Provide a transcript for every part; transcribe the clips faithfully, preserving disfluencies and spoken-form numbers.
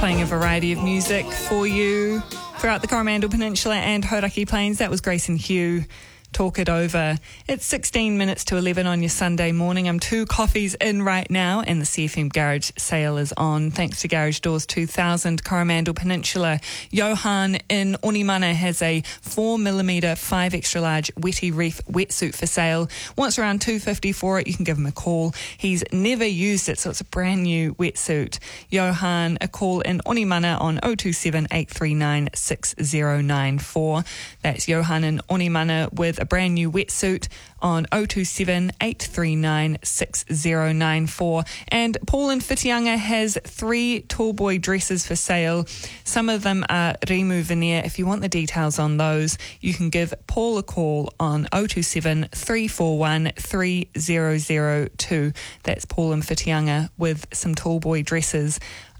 playing a variety of music for you throughout the Coromandel Peninsula and Hauraki Plains. That was Grace and Hugh. Talk It Over. It's sixteen minutes to eleven on your Sunday morning. I'm two coffees in right now and the C F M Garage sale is on. Thanks to Garage Doors two thousand, Coromandel Peninsula. Johan in Onimana has a four millimetre five extra large wetty reef wetsuit for sale. Wants around two dollars fifty for it. You can give him a call. He's never used it, so it's a brand new wetsuit. Johan, a call in Onimana on oh two seven, eight three nine, six oh nine four. That's Johan in Onimana with a brand new wetsuit on oh two seven, eight three nine, six oh nine four. And Paul in Whitianga has three tallboy dresses for sale. Some of them are Rimu veneer. If you want the details on those, you can give Paul a call on oh two seven, three four one, three oh oh two. That's Paul in Whitianga with some tallboy dresses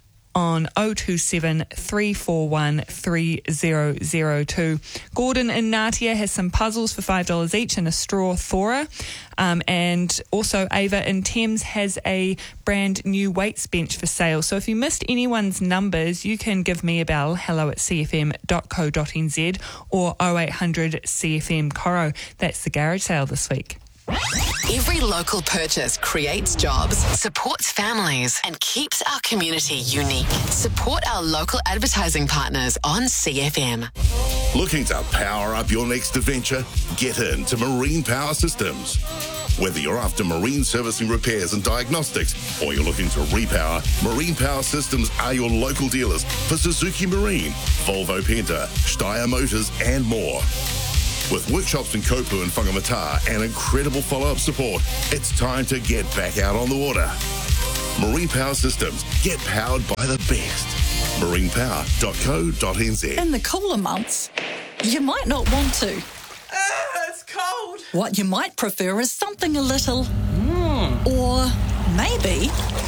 on oh two seven, three four one, three oh oh two. Gordon in Ngatea has some puzzles for five dollars each and a straw Thora. Um, and also Ava in Thames has a brand new weights bench for sale. So if you missed anyone's numbers, you can give me a bell, hello at c f m dot co dot n z or oh eight hundred C F M Coro. That's the garage sale this week. Every local purchase creates jobs, supports families, and keeps our community unique. Support our local advertising partners on C F M. Looking to power up your next adventure? Get into Marine Power Systems. Whether you're after marine servicing repairs and diagnostics or you're looking to repower, Marine Power Systems are your local dealers for Suzuki Marine, Volvo Penta, Steyr Motors, and more. With workshops in Kopu and Whangamata and incredible follow-up support, it's time to get back out on the water. Marine Power Systems. Get powered by the best. marine power dot co dot n z. In the cooler months, you might not want to. Ah, it's cold. What you might prefer is something a little... Mm. Or maybe...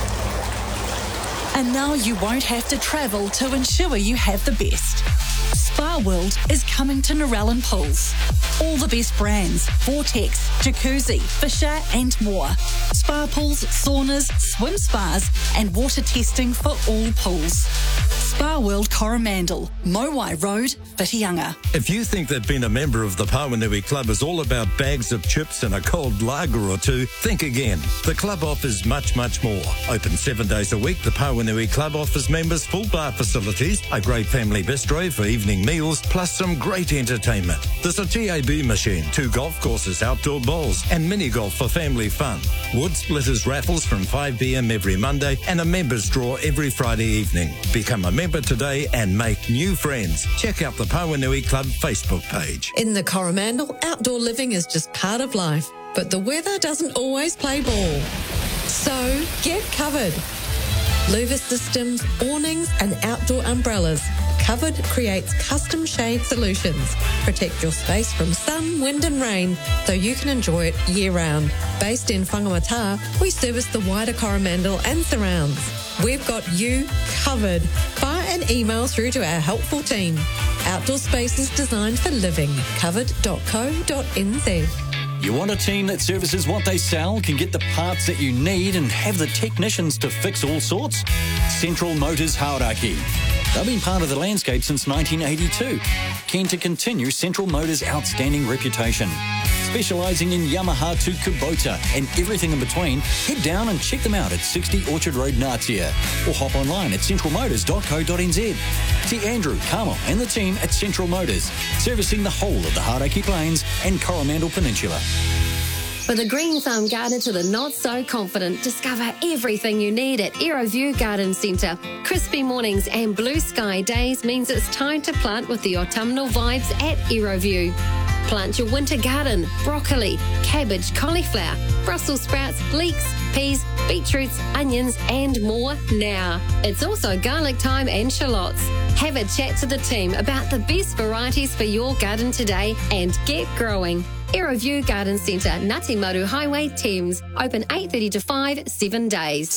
And now you won't have to travel to ensure you have the best. Spa World is coming to Narellan Pools. All the best brands, Vortex, Jacuzzi, Fisher and more. Spa pools, saunas, swim spas and water testing for all pools. Spa World Coromandel, Mowai Road, Whitianga. If you think that being a member of the Pawanui Club is all about bags of chips and a cold lager or two, think again. The club offers much, much more. Open seven days a week, the Pawanui Club offers members full bar facilities, a great family bistro for evening meals, plus some great entertainment. There's a T A B machine, two golf courses, outdoor bowls, and mini golf for family fun. Wood splitters raffles from five p m every Monday and a members draw every Friday evening. Become a member today and make new friends. Check out the Pawanui Club Facebook page. In the Coromandel, outdoor living is just part of life, but the weather doesn't always play ball. So get covered. Louver systems, awnings and outdoor umbrellas. Covered creates custom shade solutions. Protect your space from sun, wind and rain so you can enjoy it year round. Based in Whangamata, we service the wider Coromandel and surrounds. We've got you covered. Fire an email through to our helpful team. Outdoor spaces designed for living. covered dot co dot n z. You want a team that services what they sell, can get the parts that you need and have the technicians to fix all sorts? Central Motors Hauraki. They've been part of the landscape since nineteen eighty-two. Keen to continue Central Motors' outstanding reputation. Specialising in Yamaha to Kubota and everything in between, head down and check them out at sixty Orchard Road, Ngatea, or hop online at central motors dot co dot n z. See Andrew, Carmel and the team at Central Motors, servicing the whole of the Hauraki Plains and Coromandel Peninsula. For the green thumb garden to the not so confident, discover everything you need at Aeroview Garden Centre. Crispy mornings and blue sky days means it's time to plant with the autumnal vibes at Aeroview. Plant your winter garden, broccoli, cabbage, cauliflower, Brussels sprouts, leeks, peas, beetroots, onions and more now. It's also garlic thyme and shallots. Have a chat to the team about the best varieties for your garden today and get growing. Aeroview Garden Centre, Ngati Maru Highway, Thames. Open eight thirty to five, seven days.